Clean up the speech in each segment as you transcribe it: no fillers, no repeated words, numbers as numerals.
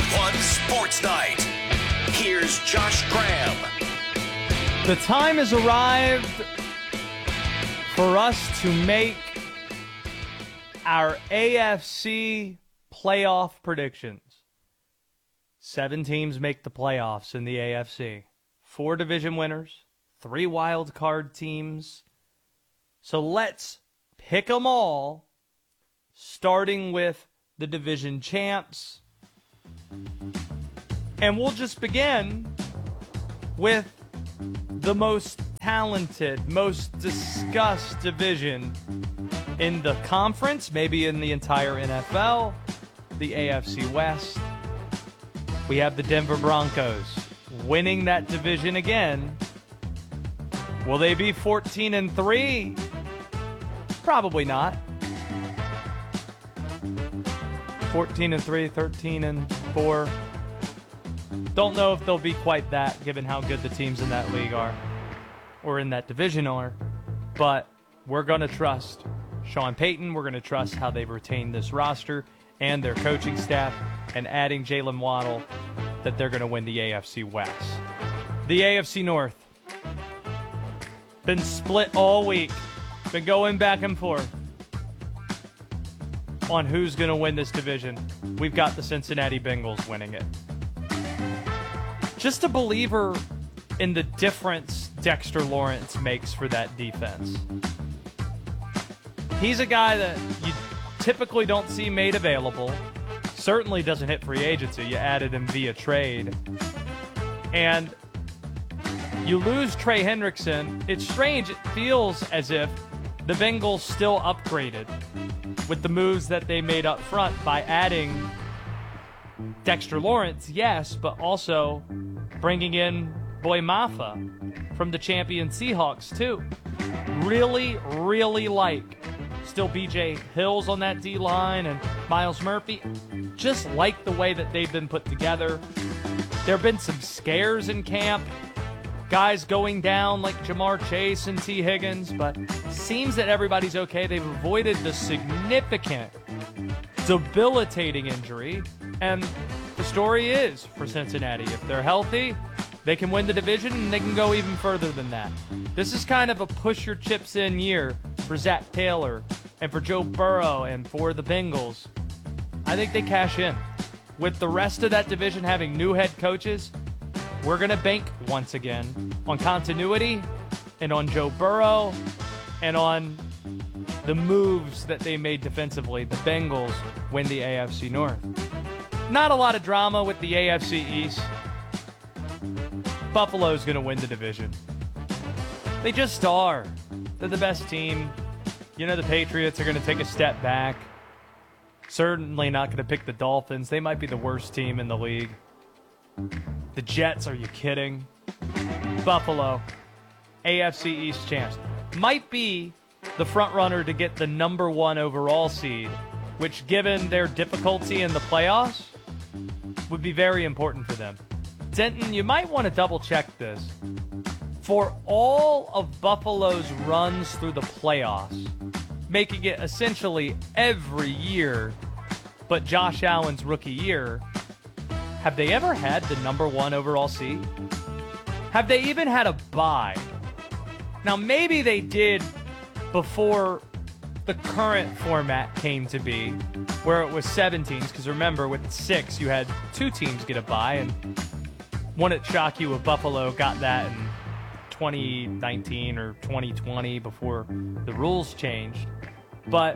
One Sports Night. Here's Josh Graham. The time has arrived for us to make our AFC playoff predictions. 7 teams make the playoffs in the AFC. 4 division winners, 3 wild card teams. So let's pick them all, starting with the division champs. And we'll just begin with the most talented, most discussed division in the conference, maybe in the entire NFL, the AFC West. We have the Denver Broncos winning that division again. Will they be 14-3? Probably not. 14-3, 13-4. Don't know if they'll be quite that, given how good the teams in that league are, or in that division are. But we're going to trust Sean Payton. We're going to trust how they've retained this roster and their coaching staff, and adding Jalen Waddle, that they're going to win the AFC West. The AFC North. Been split all week. Been going back and forth on who's going to win this division. We've got the Cincinnati Bengals winning it. Just a believer in the difference Dexter Lawrence makes for that defense. He's a guy that you typically don't see made available. Certainly doesn't hit free agency. You added him via trade. And you lose Trey Hendrickson. It's strange. It feels as if the Bengals still upgraded with the moves that they made up front by adding Dexter Lawrence, yes, but also bringing in Boy Mafa from the champion Seahawks, too. Really, really like still BJ Hills on that D-line and Miles Murphy. Just like the way that they've been put together. There have been some scares in camp. Guys going down like Jamar Chase and T. Higgins, but seems that everybody's okay. They've avoided the significant, debilitating injury. And the story is for Cincinnati, if they're healthy, they can win the division and they can go even further than that. This is kind of a push your chips in year for Zach Taylor and for Joe Burrow and for the Bengals. I think they cash in. With the rest of that division having new head coaches, we're going to bank once again on continuity and on Joe Burrow and on the moves that they made defensively. The Bengals win the AFC North. Not a lot of drama with the AFC East. Buffalo's going to win the division. They just are. They're the best team. You know, the Patriots are going to take a step back. Certainly not going to pick the Dolphins. They might be the worst team in the league. The Jets, are you kidding? Buffalo, AFC East champs. Might be the front runner to get the number 1 overall seed, which, given their difficulty in the playoffs, would be very important for them. Denton, you might want to double check this. For all of Buffalo's runs through the playoffs, making it essentially every year but Josh Allen's rookie year, have they ever had the number 1 overall seed? Have they even had a bye? Now, maybe they did before the current format came to be, where it was 7 teams, because remember, with 6, you had 2 teams get a bye, and won't it shock you if Buffalo got that in 2019 or 2020 before the rules changed? But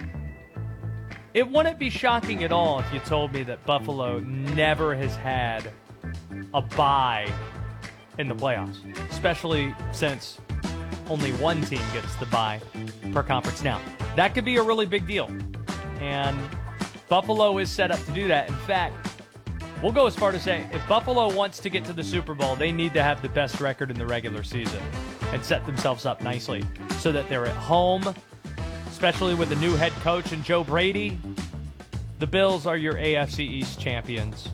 it wouldn't be shocking at all if you told me that Buffalo never has had a bye in the playoffs, especially since only 1 team gets the bye per conference. Now, that could be a really big deal, and Buffalo is set up to do that. In fact, we'll go as far to say, if Buffalo wants to get to the Super Bowl, they need to have the best record in the regular season and set themselves up nicely so that they're at home, especially with a new head coach and Joe Brady. The Bills are your AFC East champions.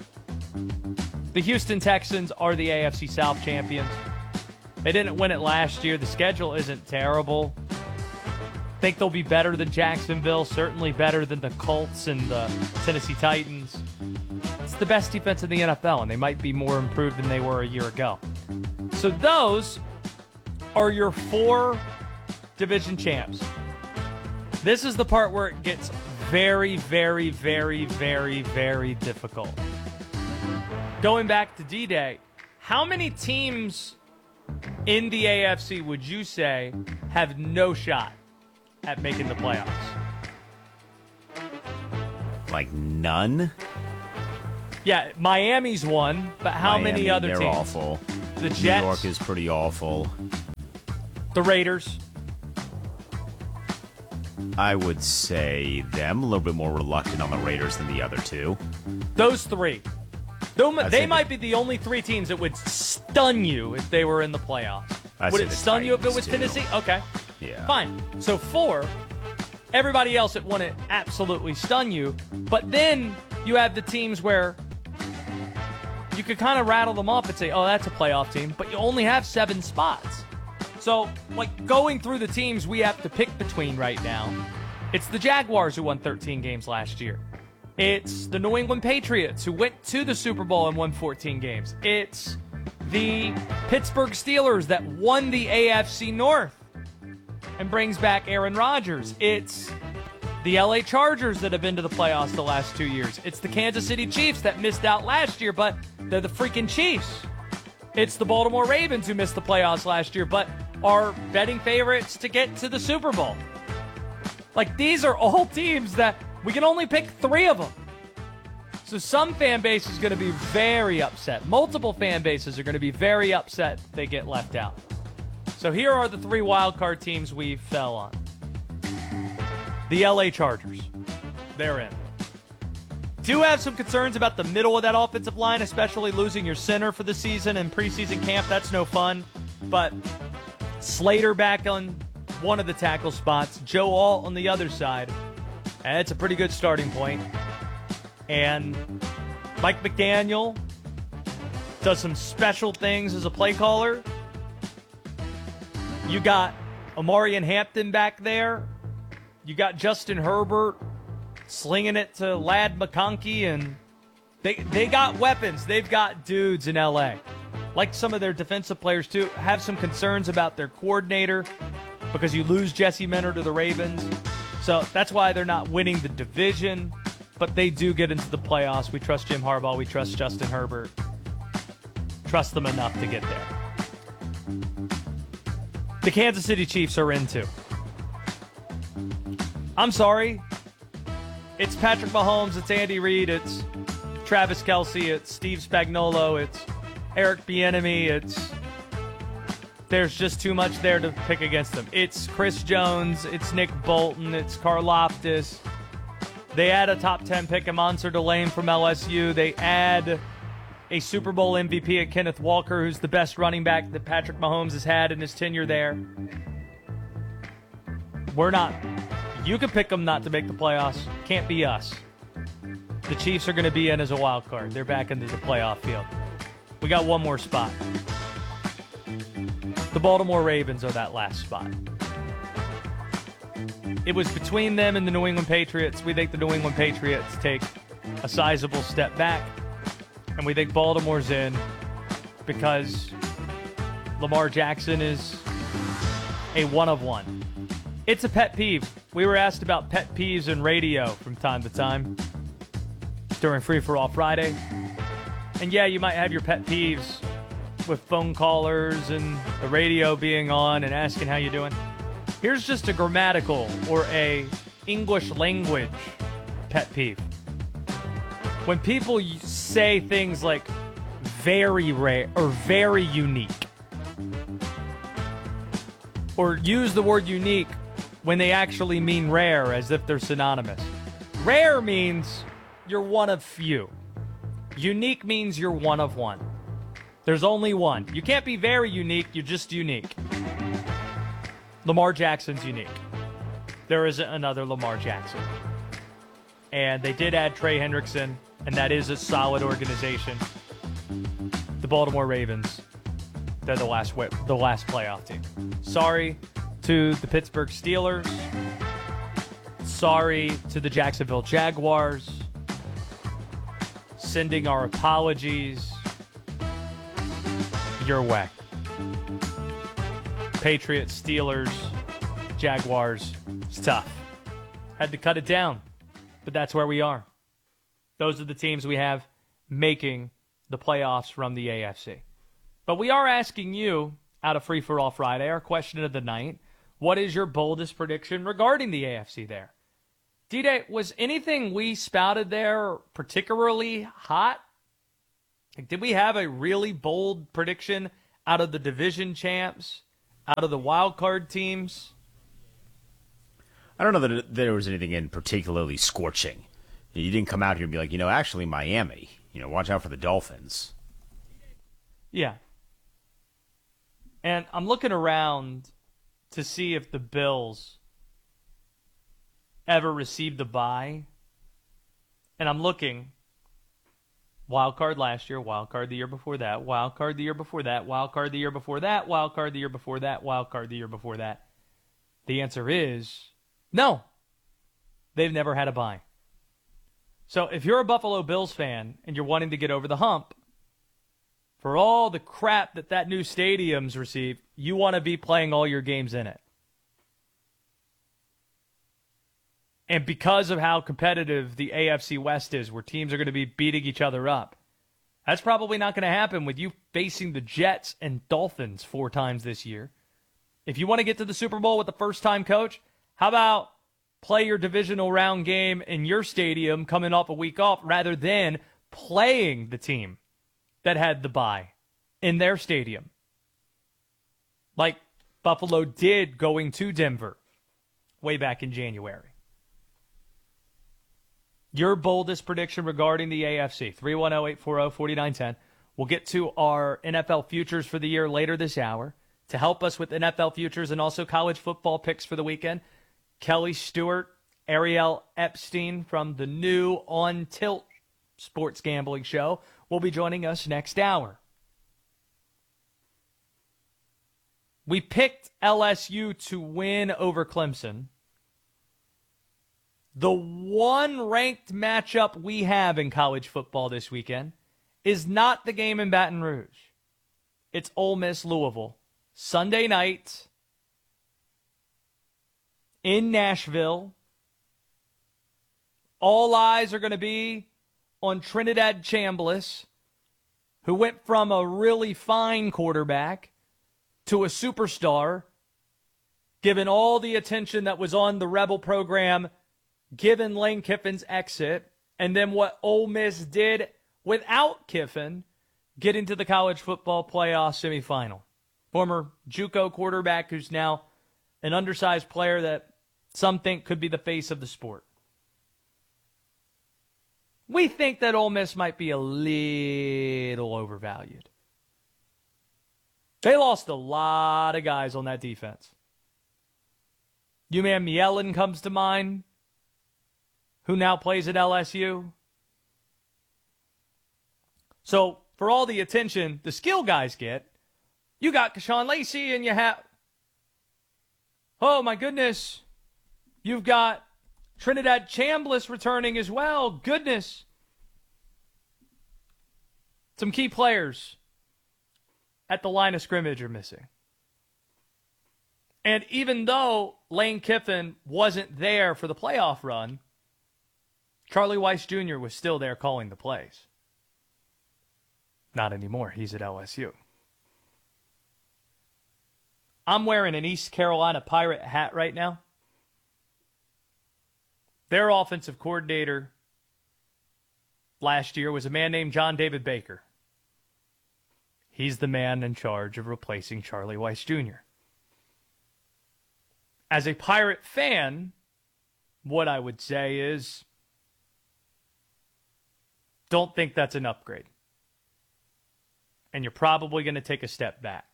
The Houston Texans are the AFC South champions. They didn't win it last year. The schedule isn't terrible. Think they'll be better than Jacksonville, certainly better than the Colts and the Tennessee Titans. it's the best defense in the NFL, and they might be more improved than they were a year ago. So those are your 4 division champs. This is the part where it gets very, very, very, very, very difficult. Going back to D-Day, how many teams in the AFC would you say have no shot at making the playoffs? Like none? Yeah, Miami's one, but how many other they're teams? They're awful. The Jets. New York is pretty awful. The Raiders. I would say them. A little bit more reluctant on the Raiders than the other 2. Those 3. They might be the only 3 teams that would stun you if they were in the playoffs. Would it stun you if it was Tennessee? Okay. Yeah. Fine. So 4. Everybody else that wouldn't absolutely stun you. But then you have the teams where you could kind of rattle them off and say, oh, that's a playoff team. But you only have 7 spots. So, like, going through the teams we have to pick between right now, it's the Jaguars who won 13 games last year. It's the New England Patriots who went to the Super Bowl and won 14 games. It's the Pittsburgh Steelers that won the AFC North and brings back Aaron Rodgers. It's the LA Chargers that have been to the playoffs the last 2 years. It's the Kansas City Chiefs that missed out last year, but they're the freaking Chiefs. It's the Baltimore Ravens who missed the playoffs last year, but are betting favorites to get to the Super Bowl. Like, these are all teams that we can only pick 3 of them. So some fan base is going to be very upset. Multiple fan bases are going to be very upset if they get left out. So here are the 3 wildcard teams we fell on. The LA Chargers. They're in. Do have some concerns about the middle of that offensive line, especially losing your center for the season and preseason camp. That's no fun. But Slater back on one of the tackle spots, Joe Alt on the other side. And it's a pretty good starting point. And Mike McDaniel does some special things as a play caller. You got Amarian Hampton back there. You got Justin Herbert slinging it to Ladd McConkey, and they got weapons. They've got dudes in L.A. Like some of their defensive players, too. Have some concerns about their coordinator because you lose Jesse Minter to the Ravens. So that's why they're not winning the division, but they do get into the playoffs. We trust Jim Harbaugh. We trust Justin Herbert. Trust them enough to get there. The Kansas City Chiefs are in, too. I'm sorry. It's Patrick Mahomes, it's Andy Reid, it's Travis Kelce, it's Steve Spagnuolo, it's Eric Bieniemy, there's just too much there to pick against them. It's Chris Jones, it's Nick Bolton, it's Karlaftis. They add a top 10 pick, Monser Delane from LSU. They add a Super Bowl MVP at Kenneth Walker, who's the best running back that Patrick Mahomes has had in his tenure there. We're not. You can pick them not to make the playoffs. Can't be us. The Chiefs are going to be in as a wild card. They're back into the playoff field. We got one more spot. The Baltimore Ravens are that last spot. It was between them and the New England Patriots. We think the New England Patriots take a sizable step back. And we think Baltimore's in because Lamar Jackson is a one of one. It's a pet peeve. We were asked about pet peeves in radio from time to time during Free For All Friday. And yeah, you might have your pet peeves with phone callers and the radio being on and asking how you doing. Here's just a grammatical or a English language pet peeve. When people say things like very rare or very unique, or use the word unique when they actually mean rare as if they're synonymous. Rare means you're one of few. Unique means you're one of one. There's only one. You can't be very unique, you're just unique. Lamar Jackson's unique. There isn't another Lamar Jackson. And they did add Trey Hendrickson, and that is a solid organization. The Baltimore Ravens, they're the last playoff team. Sorry to the Pittsburgh Steelers. Sorry to the Jacksonville Jaguars. sending our apologies your way. Patriots, Steelers, Jaguars. It's tough. Had to cut it down, but that's where we are. Those are the teams we have making the playoffs from the AFC. But we are asking you, out of Free For All Friday, our question of the night, what is your boldest prediction regarding the AFC there? D-Day, was anything we spouted there particularly hot? Like, did we have a really bold prediction out of the division champs, out of the wild card teams? I don't know that there was anything in particularly scorching. You didn't come out here and be like, actually Miami, watch out for the Dolphins. Yeah. And I'm looking around to see if the Bills ever received a bye. And I'm looking. Wild card last year, wild card the year before that, wild card the year before that, wild card the year before that, wild card the year before that, wild card the year before that. The answer is no. They've never had a bye. So if you're a Buffalo Bills fan and you're wanting to get over the hump, for all the crap that new stadium's received, you want to be playing all your games in it. And because of how competitive the AFC West is, where teams are going to be beating each other up, that's probably not going to happen with you facing the Jets and Dolphins 4 times this year. If you want to get to the Super Bowl with the first-time coach, how about play your divisional round game in your stadium coming off a week off rather than playing the team that had the bye in their stadium, like Buffalo did going to Denver way back in January. Your boldest prediction regarding the AFC, 310-840-4910. We'll get to our NFL futures for the year later this hour. To help us with NFL futures and also college football picks for the weekend, Kelly Stewart, Ariel Epstein from the new On Tilt Sports Gambling Show will be joining us next hour. We picked LSU to win over Clemson. The one ranked matchup we have in college football this weekend is not the game in Baton Rouge. It's Ole Miss Louisville. Sunday night in Nashville. All eyes are going to be on Trinidad Chambliss, who went from a really fine quarterback to a superstar, given all the attention that was on the Rebel program, given Lane Kiffin's exit, and then what Ole Miss did without Kiffin getting to the college football playoff semifinal. Former JUCO quarterback who's now an undersized player that some think could be the face of the sport. We think that Ole Miss might be a little overvalued. They lost a lot of guys on that defense. U-Man Mielen comes to mind, who now plays at LSU. So, for all the attention the skill guys get, you got Kashawn Lacey and you have, oh my goodness, you've got Trinidad Chambliss returning as well. Goodness. Some key players at the line of scrimmage are missing. And even though Lane Kiffin wasn't there for the playoff run, Charlie Weiss Jr. was still there calling the plays. Not anymore. He's at LSU. I'm wearing an East Carolina Pirate hat right now. Their offensive coordinator last year was a man named John David Baker. He's the man in charge of replacing Charlie Weiss Jr. As a Pirate fan, what I would say is, don't think that's an upgrade. And you're probably going to take a step back.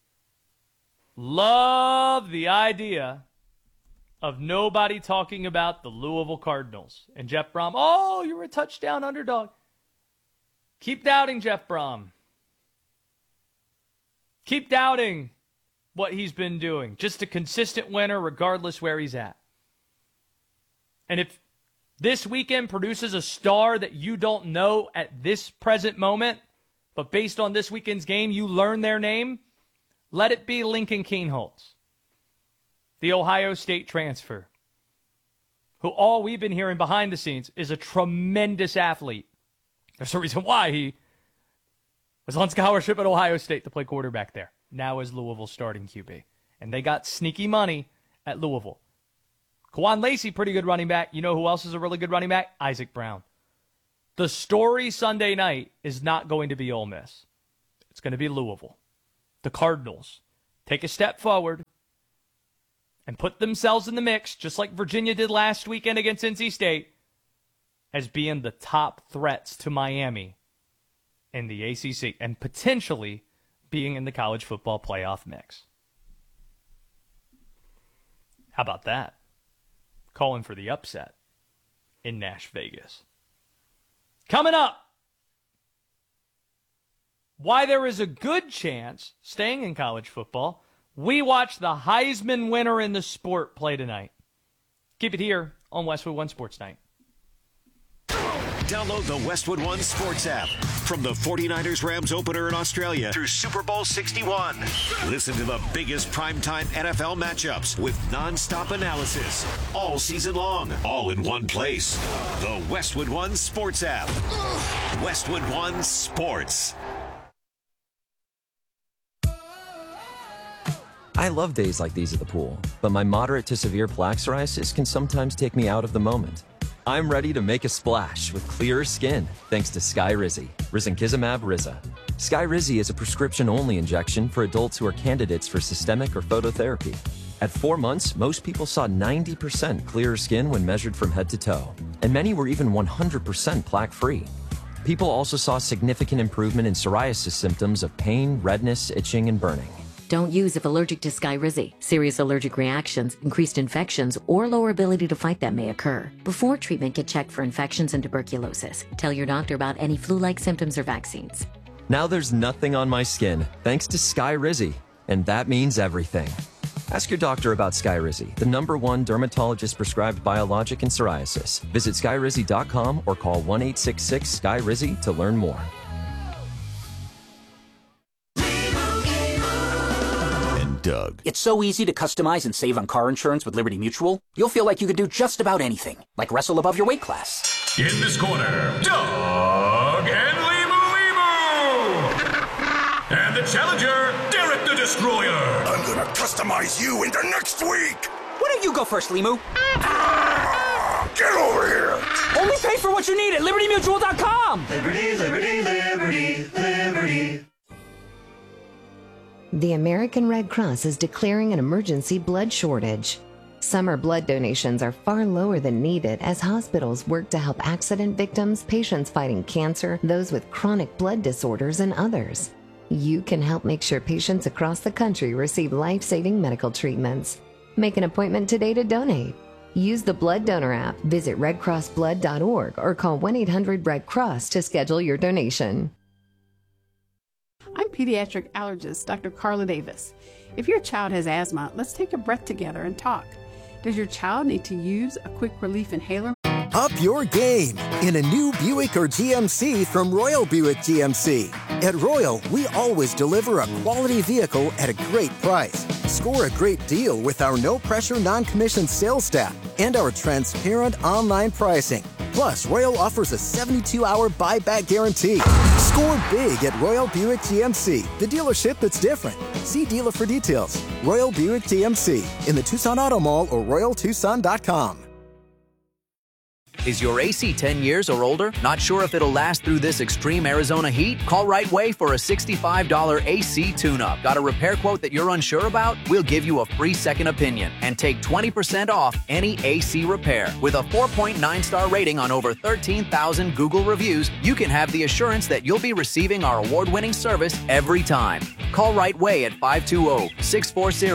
Love the idea of nobody talking about the Louisville Cardinals. And Jeff Brom, oh, you're a touchdown underdog. Keep doubting Jeff Brom. Keep doubting what he's been doing. Just a consistent winner regardless where he's at. And if this weekend produces a star that you don't know at this present moment, but based on this weekend's game, you learn their name, let it be Lincoln Kienholz, the Ohio State transfer, who all we've been hearing behind the scenes is a tremendous athlete. There's a reason why he was on scholarship at Ohio State to play quarterback there. Now is Louisville's starting QB. And they got sneaky money at Louisville. Kwan Lacey, pretty good running back. You know who else is a really good running back? Isaac Brown. The story Sunday night is not going to be Ole Miss. It's going to be Louisville. The Cardinals take a step forward and put themselves in the mix, just like Virginia did last weekend against NC State, as being the top threats to Miami in the ACC and potentially being in the college football playoff mix. How about that? Calling for the upset in Nash Vegas. Coming up, why there is a good chance, staying in college football, we watch the Heisman winner in the sport play tonight. Keep it here on Westwood One Sports Night. Download the Westwood One Sports app. From the 49ers-Rams opener in Australia through Super Bowl 61. Listen to the biggest primetime NFL matchups with nonstop analysis all season long, all in one place. The Westwood One Sports app. Westwood One Sports. I love days like these at the pool, but my moderate to severe plaque psoriasis can sometimes take me out of the moment. I'm ready to make a splash with clearer skin thanks to Skyrizi, risankizumab Riza. Skyrizi is a prescription-only injection for adults who are candidates for systemic or phototherapy. At 4 months, most people saw 90% clearer skin when measured from head to toe, and many were even 100% plaque-free. People also saw significant improvement in psoriasis symptoms of pain, redness, itching, and burning. Don't use if allergic to Skyrizi. Serious allergic reactions, increased infections, or lower ability to fight them may occur. Before treatment, get checked for infections and tuberculosis. Tell your doctor about any flu-like symptoms or vaccines. Now there's nothing on my skin thanks to Skyrizi, and that means everything. Ask your doctor about Skyrizi, the #1 dermatologist-prescribed biologic in psoriasis. Visit Skyrizi.com or call 1-866-SKYRIZI to learn more. Doug. It's so easy to customize and save on car insurance with Liberty Mutual. You'll feel like you could do just about anything, like wrestle above your weight class. In this corner, Doug and Limu. And the challenger, Derek the Destroyer. I'm gonna customize you into next week. Why don't you go first, Limu? Get over here. Only pay for what you need at LibertyMutual.com. Liberty, liberty, liberty, liberty. The American Red Cross is declaring an emergency blood shortage. Summer blood donations are far lower than needed as hospitals work to help accident victims, patients fighting cancer, those with chronic blood disorders, and others. You can help make sure patients across the country receive life-saving medical treatments. Make an appointment today to donate. Use the Blood Donor app, visit redcrossblood.org, or call 1-800-RED-CROSS to schedule your donation. I'm pediatric allergist Dr. Carla Davis. If your child has asthma, let's take a breath together and talk. Does your child need to use a quick relief inhaler? Up your game in a new Buick or GMC from Royal Buick GMC. At Royal, we always deliver a quality vehicle at a great price. Score a great deal with our no-pressure, non-commissioned sales staff and our transparent online pricing. Plus, Royal offers a 72-hour buyback guarantee. Score big at Royal Buick GMC, the dealership that's different. See dealer for details. Royal Buick GMC in the Tucson Auto Mall or RoyalTucson.com. Is your AC 10 years or older? Not sure if it'll last through this extreme Arizona heat? Call Right Way for a $65 AC tune-up. Got a repair quote that you're unsure about? We'll give you a free second opinion and take 20% off any AC repair. With a 4.9-star rating on over 13,000 Google reviews, you can have the assurance that you'll be receiving our award-winning service every time. Call Right Way at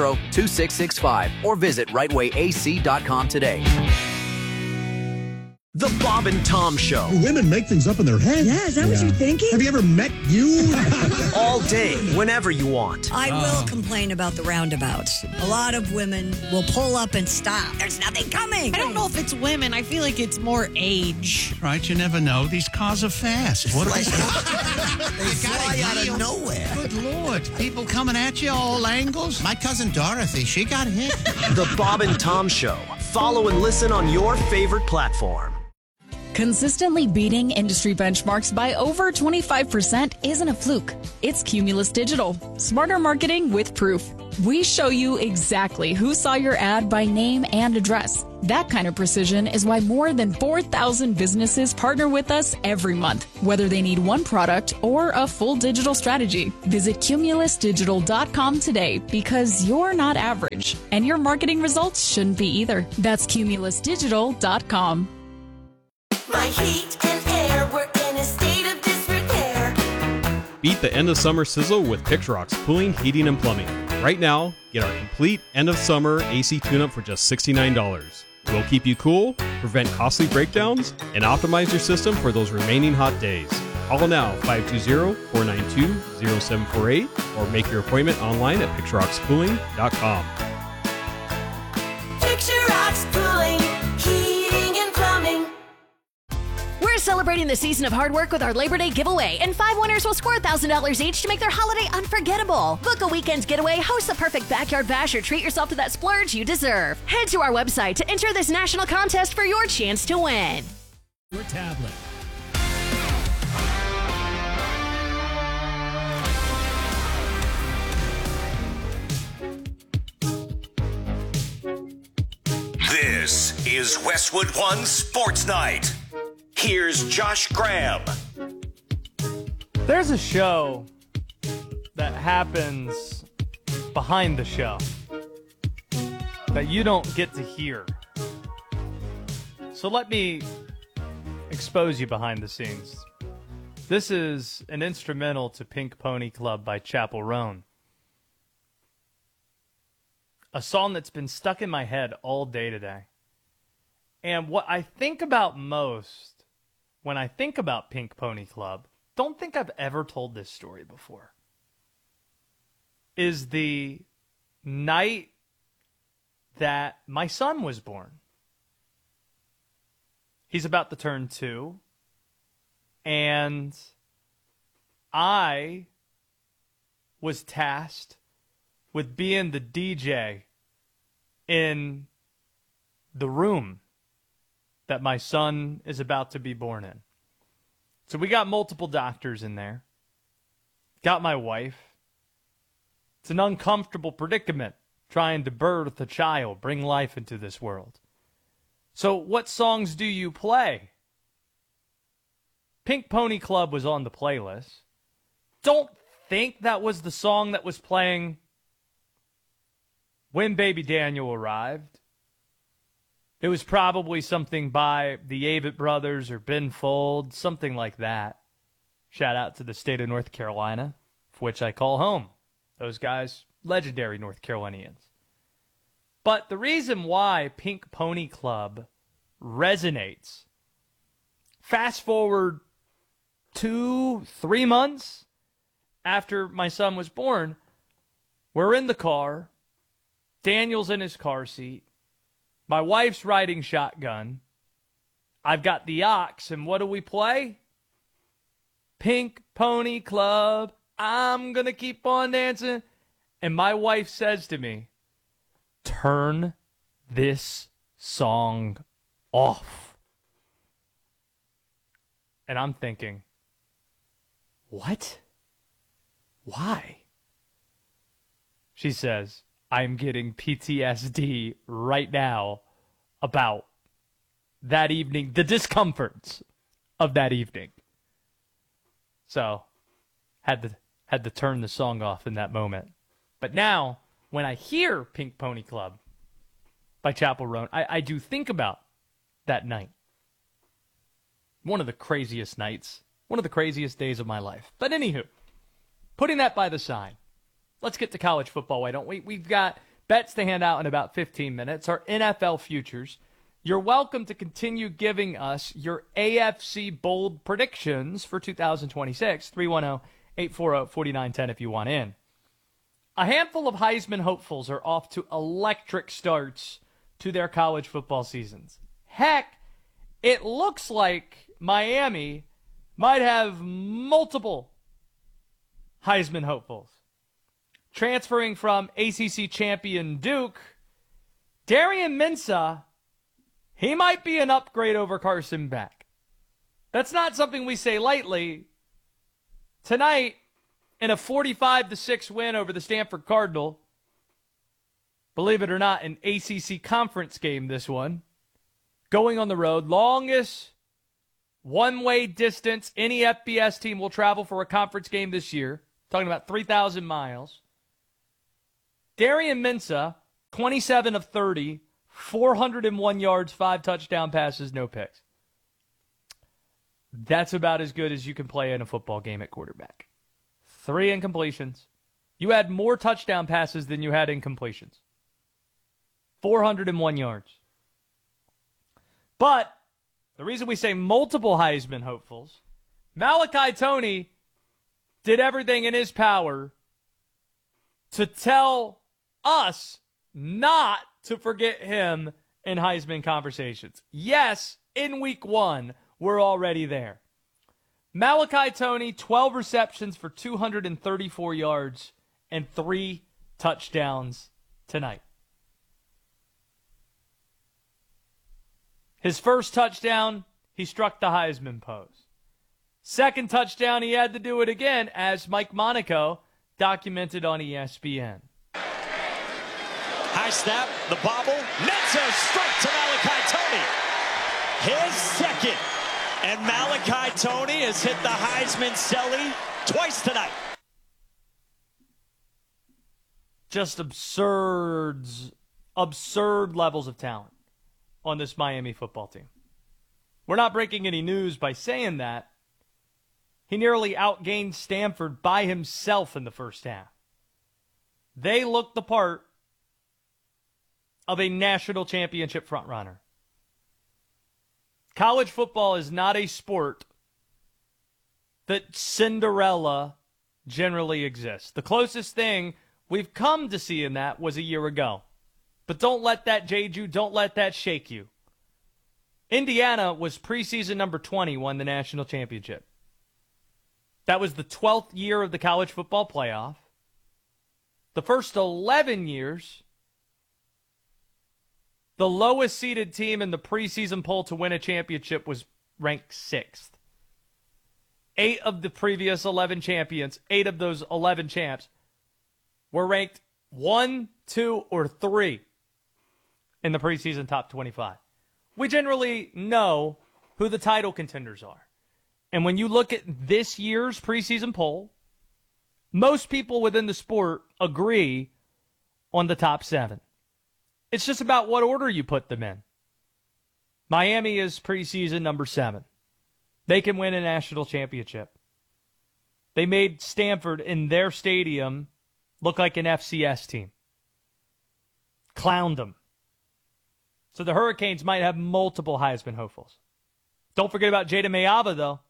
520-640-2665 or visit rightwayac.com today. The Bob and Tom Show. Women make things up in their head. Yeah, is that what you're thinking? Have you ever met you? All day, whenever you want. I will complain about the roundabouts. A lot of women will pull up and stop. There's nothing coming. I don't know if it's women. I feel like it's more age. Right, you never know. These cars are fast. What They fly out of nowhere. Good Lord. People coming at you all angles. My cousin Dorothy, she got hit. The Bob and Tom Show. Follow and listen on your favorite platform. Consistently beating industry benchmarks by over 25% isn't a fluke. It's Cumulus Digital. Smarter marketing with proof. We show you exactly who saw your ad by name and address. That kind of precision is why more than 4,000 businesses partner with us every month, whether they need one product or a full digital strategy. Visit cumulusdigital.com today because you're not average, and your marketing results shouldn't be either. That's cumulusdigital.com. My heat and air were in a state of disrepair. Beat the end of summer sizzle with Picturox Cooling, Heating, and Plumbing. Right now, get our complete end of summer AC tune-up for just $69. We'll keep you cool, prevent costly breakdowns, and optimize your system for those remaining hot days. Call now 520-492-0748 or make your appointment online at picturoxcooling.com. Picturox Cooling, Heating, and Plumbing. We're celebrating the season of hard work with our Labor Day giveaway, and 5 winners will score $1,000 each to make their holiday unforgettable. Book a weekend getaway, host the perfect backyard bash, or treat yourself to that splurge you deserve. Head to our website to enter this national contest for your chance to win. Your tablet. This is Westwood One Sports Night. Here's Josh Graham. There's a show that happens behind the show that you don't get to hear. So let me expose you behind the scenes. This is an instrumental to Pink Pony Club by Chappell Roan. A song that's been stuck in my head all day today. And what I think about most when I think about Pink Pony Club, don't think I've ever told this story before, is the night that my son was born. He's about to turn 2, and I was tasked with being the DJ in the room that my son is about to be born in. So we got multiple doctors in there. Got my wife. It's an uncomfortable predicament trying to birth a child, bring life into this world. So what songs do you play? Pink Pony Club was on the playlist. Don't think that was the song that was playing when baby Daniel arrived. It was probably something by the Avett Brothers or Ben Folds, something like that. Shout out to the state of North Carolina, for which I call home. Those guys, legendary North Carolinians. But the reason why Pink Pony Club resonates, fast forward 2-3 months after my son was born, we're in the car. Daniel's in his car seat. My wife's riding shotgun. I've got the aux, and what do we play? Pink Pony Club, I'm gonna keep on dancing. And my wife says to me, turn this song off. And I'm thinking, what? Why? She says, I'm getting PTSD right now about that evening, the discomforts of that evening. So, had to turn the song off in that moment. But now, when I hear Pink Pony Club by Chappell Roan, I do think about that night. One of the craziest nights, one of the craziest days of my life. But anywho, putting that by the side, let's get to college football, why don't we? We've got bets to hand out in about 15 minutes. Our NFL futures You're welcome to continue giving us your AFC bold predictions for 2026. 310-840-4910 if you want in. A handful of Heisman hopefuls are off to electric starts to their college football seasons. Heck, it looks like Miami might have multiple Heisman hopefuls. Transferring from ACC champion Duke, Darian Mensah, he might be an upgrade over Carson Beck. That's not something we say lightly. Tonight, in a 45-6 win over the Stanford Cardinal, believe it or not, an ACC conference game, this one, going on the road, longest one-way distance any FBS team will travel for a conference game this year, talking about 3,000 miles. Darian Mensah, 27 of 30, 401 yards, 5 touchdown passes, no picks. That's about as good as you can play in a football game at quarterback. 3 incompletions. You had more touchdown passes than you had incompletions. 401 yards. But the reason we say multiple Heisman hopefuls, Malachi Toney did everything in his power to tell us not to forget him in Heisman conversations. Yes, in week 1, we're already there. Malachi Toney, 12 receptions for 234 yards and 3 touchdowns tonight. His first touchdown, he struck the Heisman pose. Second touchdown, he had to do it again, as Mike Monaco documented on ESPN. High snap, the bobble, Mensah straight to Malachi Toney. His second. And Malachi Toney has hit the Heisman celly twice tonight. Just absurd levels of talent on this Miami football team. We're not breaking any news by saying that. He nearly outgained Stanford by himself in the first half. They looked the part of a national championship frontrunner. College football is not a sport that Cinderella generally exists. The closest thing we've come to seeing that was a year ago. But don't let that jade you. Don't let that shake you. Indiana was preseason number 20, won the national championship. That was the 12th year of the college football playoff. The first 11 years, the lowest seeded team in the preseason poll to win a championship was ranked 6th. 8 of the previous 11 champions, 8 of those 11 champs, were ranked 1, 2, or 3 in the preseason top 25. We generally know who the title contenders are. And when you look at this year's preseason poll, most people within the sport agree on the top 7. It's just about what order you put them in. Miami is preseason number 7. They can win a national championship. They made Stanford in their stadium look like an FCS team. Clowned them. So the Hurricanes might have multiple Heisman hopefuls. Don't forget about Jada Mayava, though.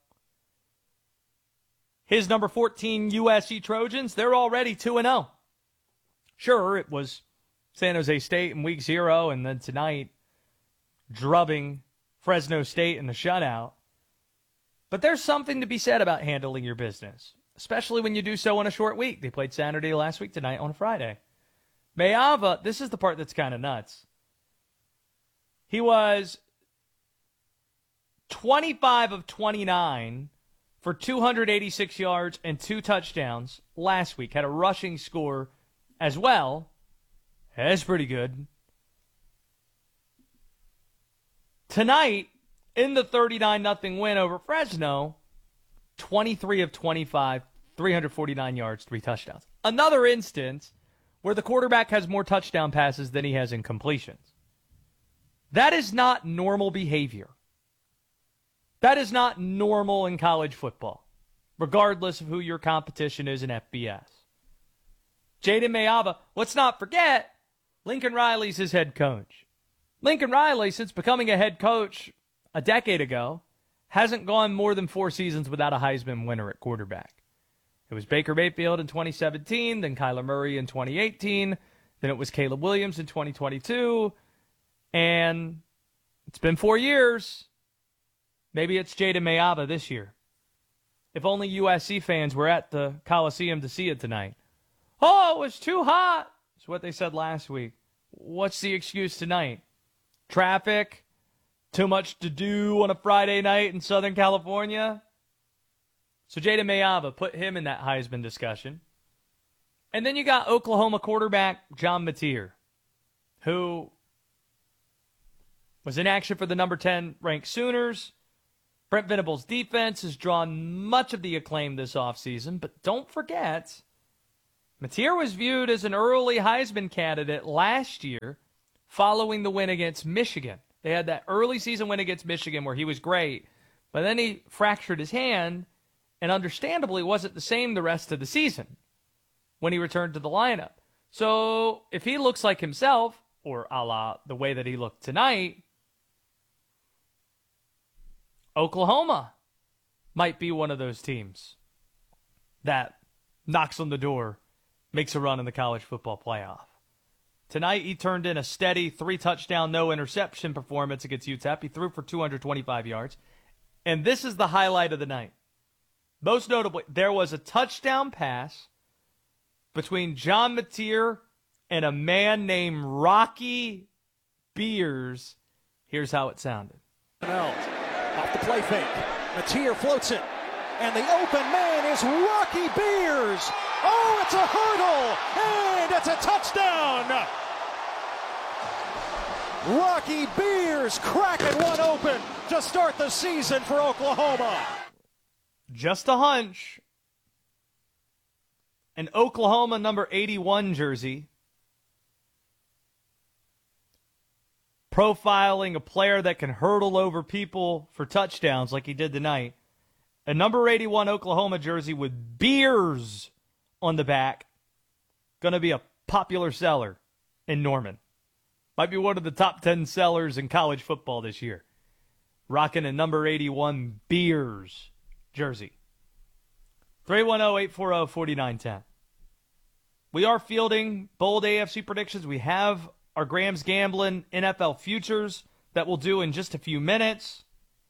His number 14 USC Trojans, they're already 2-0. Sure, it was San Jose State in week 0, and then tonight, drubbing Fresno State in the shutout. But there's something to be said about handling your business, especially when you do so on a short week. They played Saturday last week, tonight on Friday. Mayava, this is the part that's kind of nuts. He was 25 of 29 for 286 yards and 2 touchdowns last week. Had a rushing score as well. That's pretty good. Tonight, in the 39-0 win over Fresno, 23 of 25, 349 yards, 3 touchdowns. Another instance where the quarterback has more touchdown passes than he has incompletions. That is not normal behavior. That is not normal in college football, regardless of who your competition is in FBS. Jaden Mayava, let's not forget, Lincoln Riley's his head coach. Lincoln Riley, since becoming a head coach a decade ago, hasn't gone more than 4 seasons without a Heisman winner at quarterback. It was Baker Mayfield in 2017, then Kyler Murray in 2018, then it was Caleb Williams in 2022, and it's been 4 years. Maybe it's Jada Mayava this year. If only USC fans were at the Coliseum to see it tonight. Oh, it was too hot. That's what they said last week. What's the excuse tonight? Traffic? Too much to do on a Friday night in Southern California? So Jada Mayava, put him in that Heisman discussion. And then you got Oklahoma quarterback John Mateer, who was in action for the number 10 ranked Sooners. Brent Venables' defense has drawn much of the acclaim this offseason, but don't forget, Mateer was viewed as an early Heisman candidate last year following the win against Michigan. They had that early season win against Michigan where he was great, but then he fractured his hand and understandably wasn't the same the rest of the season when he returned to the lineup. So if he looks like himself, or a la the way that he looked tonight, Oklahoma might be one of those teams that knocks on the door, makes a run in the college football playoff. Tonight, he turned in a steady 3-touchdown, no-interception performance against UTEP. He threw for 225 yards. And this is the highlight of the night. Most notably, there was a touchdown pass between John Mateer and a man named Rocky Beers. Here's how it sounded. Off the play fake. Mateer floats it. And the open man is Rocky Beers. Oh, it's a hurdle. And it's a touchdown. Rocky Beers cracking one open to start the season for Oklahoma. Just a hunch. An Oklahoma number 81 jersey. Profiling a player that can hurdle over people for touchdowns like he did tonight. A number 81 Oklahoma jersey with Beers on the back. Going to be a popular seller in Norman. Might be one of the top 10 sellers in college football this year. Rocking a number 81 Beers jersey. 310-840-4910. We are fielding bold AFC predictions. We have our Grams Gambling NFL futures that we'll do in just a few minutes.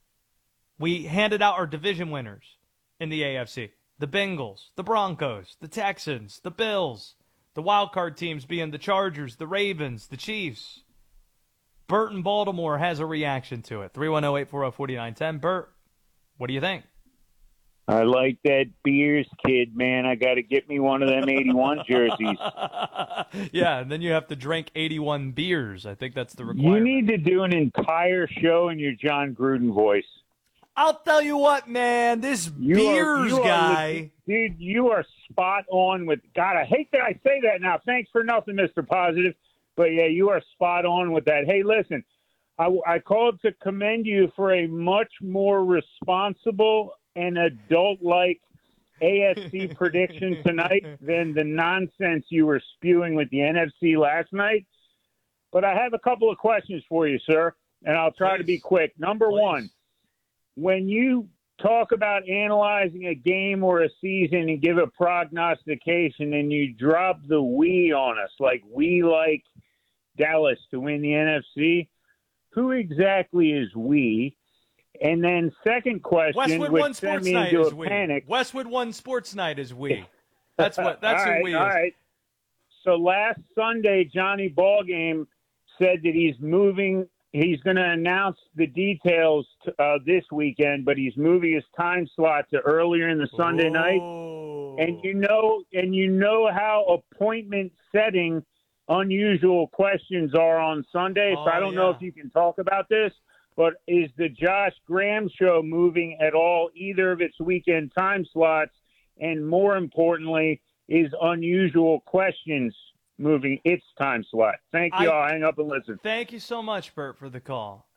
We handed out our division winners in the AFC. The Bengals, the Broncos, the Texans, the Bills, the wild card teams being the Chargers, the Ravens, the Chiefs. Bert in Baltimore has a reaction to it. 310-840-4910. Bert, what do you think? I like that Beers kid, man. I got to get me one of them 81 jerseys. Yeah, and then you have to drink 81 beers. I think that's the requirement. You need to do an entire show in your John Gruden voice. I'll tell you what, man, this Beers guy. Dude, you are spot on with, God, I hate that I say that now. Thanks for nothing, Mr. Positive. But, yeah, you are spot on with that. Hey, listen, I called to commend you for a much more responsible and adult-like AFC prediction tonight than the nonsense you were spewing with the NFC last night. But I have a couple of questions for you, sir, and I'll try to be quick. Number one, when you talk about analyzing a game or a season and give a prognostication and you drop the we on us, like we like Dallas to win the NFC, who exactly is we? And then second question, Westwood which One sent Sports me Night into is a we. panic. Westwood One Sports Night is we. That's who we is. All right. So last Sunday, Johnny Ballgame said that he's moving. He's going to announce the details this weekend, but he's moving his time slot to earlier in the Sunday night. And you know how appointment setting unusual questions are on Sunday. So I don't know if you can talk about this. But is the Josh Graham show moving at all either of its weekend time slots? And more importantly, is Unusual Questions moving its time slot? Thank you. I'll hang up and listen. Thank you so much, Bert, for the call.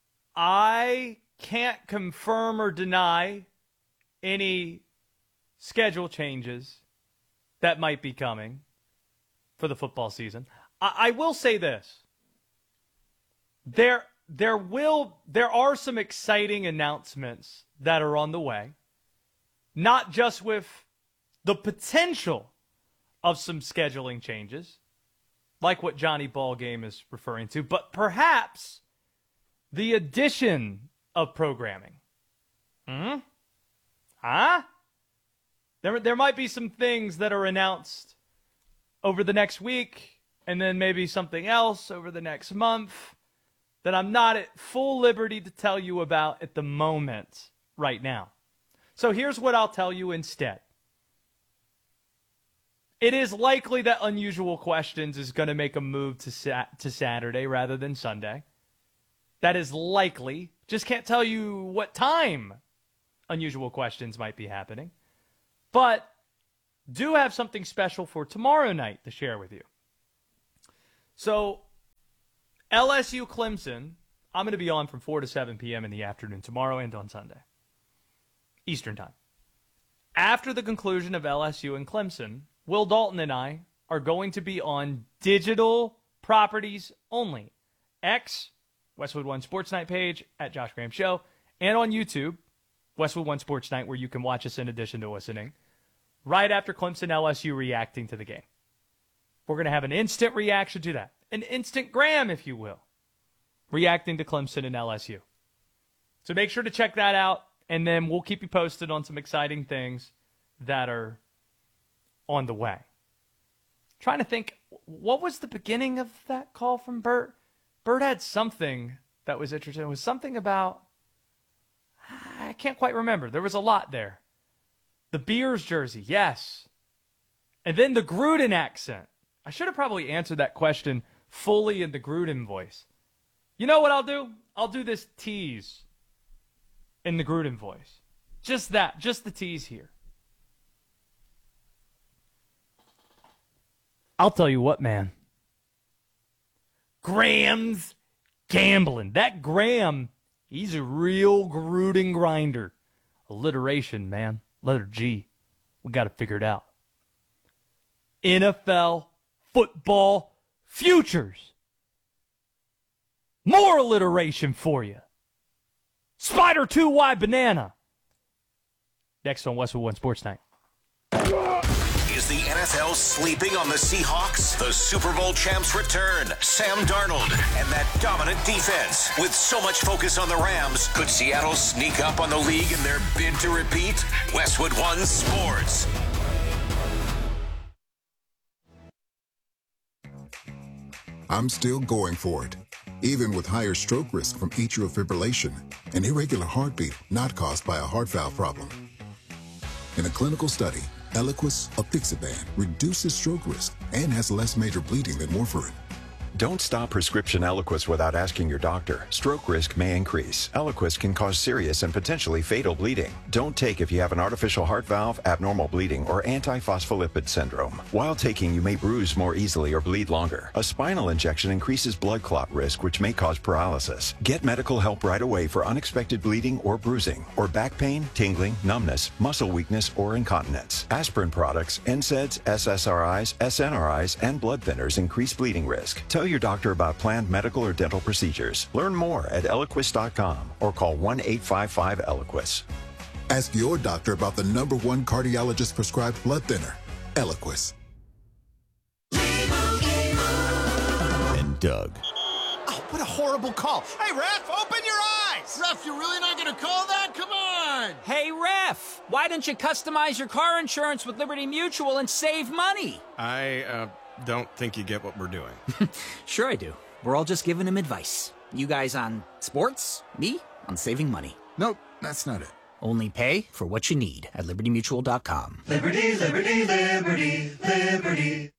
I can't confirm or deny any schedule changes that might be coming for the football season. I will say this. There are some exciting announcements that are on the way, not just with the potential of some scheduling changes, like what Johnny Ballgame is referring to, but perhaps the addition of programming. There might be some things that are announced over the next week, and then maybe something else over the next month that I'm not at full liberty to tell you about at the moment right now. So here's what I'll tell you instead. It is likely that Unusual Questions is going to make a move to Saturday rather than Sunday. That is likely. Just can't tell you what time Unusual Questions might be happening. But do have something special for tomorrow night to share with you. So, LSU Clemson, I'm going to be on from 4 to 7 p.m. in the afternoon tomorrow and on Sunday, Eastern Time. After the conclusion of LSU and Clemson, Will Dalton and I are going to be on digital properties only. X, Westwood One Sports Night page, at Josh Graham Show, and on YouTube, Westwood One Sports Night, where you can watch us in addition to listening, right after Clemson LSU reacting to the game. We're going to have an instant reaction to that. An instant Graham, if you will, reacting to Clemson and LSU. So make sure to check that out, and then we'll keep you posted on some exciting things that are on the way. Trying to think, what was the beginning of that call from Bert? Bert had something that was interesting. It was something about, I can't quite remember. There was a lot there. The Bears jersey, yes. And then the Gruden accent. I should have probably answered that question fully in the Gruden voice. You know what I'll do? I'll do this tease in the Gruden voice. Just that, just the tease here. I'll tell you what, man. Graham's gambling. That Graham, he's a real Gruden grinder. Alliteration, man. Letter G. We got to figure it out. NFL football futures. More alliteration for you. Spider 2Y banana. Next on Westwood One Sports Night. Is the NFL sleeping on the Seahawks? The Super Bowl champs return. Sam Darnold and that dominant defense. With so much focus on the Rams, could Seattle sneak up on the league in their bid to repeat? Westwood One Sports. I'm still going for it, even with higher stroke risk from atrial fibrillation, an irregular heartbeat not caused by a heart valve problem. In a clinical study, Eliquis, apixaban, reduces stroke risk and has less major bleeding than warfarin. Don't stop prescription Eliquis without asking your doctor. Stroke risk may increase. Eliquis can cause serious and potentially fatal bleeding. Don't take if you have an artificial heart valve, abnormal bleeding, or antiphospholipid syndrome. While taking, you may bruise more easily or bleed longer. A spinal injection increases blood clot risk, which may cause paralysis. Get medical help right away for unexpected bleeding or bruising, or back pain, tingling, numbness, muscle weakness, or incontinence. Aspirin products, NSAIDs, SSRIs, SNRIs, and blood thinners increase bleeding risk. Tell your doctor about planned medical or dental procedures. Learn more at Eliquis.com or call 1-855-ELIQUIS. Ask your doctor about the #1 cardiologist prescribed blood thinner, Eliquis. And Doug. Oh, what a horrible call. Hey, ref, open your eyes. Ref, you're really not going to call that? Come on. Hey, ref, why don't you customize your car insurance with Liberty Mutual and save money? I don't think you get what we're doing. Sure I do. We're all just giving him advice. You guys on sports, me on saving money. Nope, that's not it. Only pay for what you need at LibertyMutual.com. Liberty, liberty, liberty, liberty.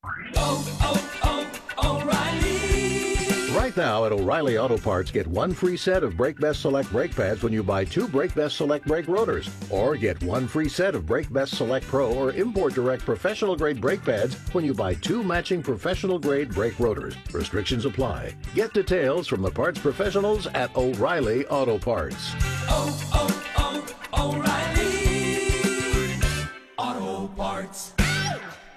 O'Reilly. Right now at O'Reilly Auto Parts, get one free set of Brake Best Select brake pads when you buy 2 Brake Best Select brake rotors. Or get one free set of Brake Best Select Pro or Import Direct professional grade brake pads when you buy 2 matching professional grade brake rotors. Restrictions apply. Get details from the parts professionals at O'Reilly Auto Parts. O'Reilly Auto Parts.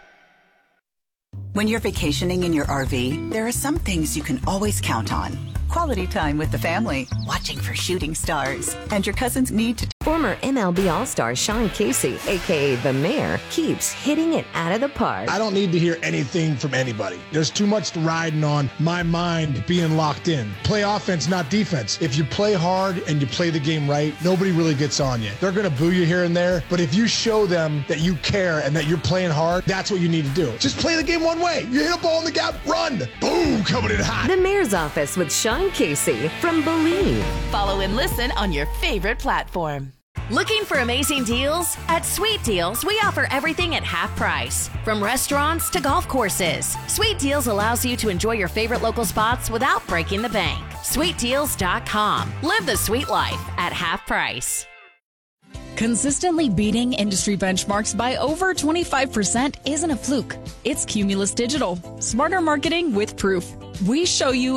When you're vacationing in your RV, there are some things you can always count on. quality time with the family, watching for shooting stars, and your cousins need to... Former MLB All-Star Sean Casey, a.k.a. The Mayor, keeps hitting it out of the park. I don't need to hear anything from anybody. There's too much riding on my mind being locked in. Play offense, not defense. If you play hard and you play the game right, nobody really gets on you. They're going to boo you here and there, but if you show them that you care and that you're playing hard, that's what you need to do. Just play the game one way. You hit a ball in the gap, run. Boom, coming in hot. The Mayor's Office with Sean Casey from Believe. Follow and listen on your favorite platform. Looking for amazing deals? At Sweet Deals, we offer everything at half price. From restaurants to golf courses, Sweet Deals allows you to enjoy your favorite local spots without breaking the bank. SweetDeals.com. Live the sweet life at half price. Consistently beating industry benchmarks by over 25% isn't a fluke. It's Cumulus Digital. Smarter marketing with proof. We show you